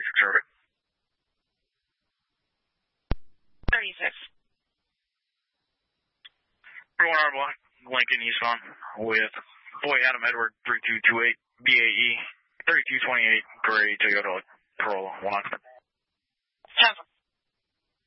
Survey. 36. 1R block, Lincoln eastbound with Boy Adam Edward 3228 BAE 3228 gray Toyota Corolla 1 occupant. 10.